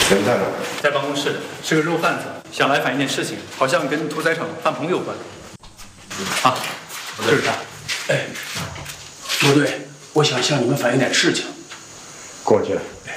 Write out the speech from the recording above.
人在哪？ 在办公室，是个肉贩子，想来反映件事情，好像跟屠宰场范鹏有关。啊，就是他。 哎，罗队，我想向你们反映点事情。 过去。 哎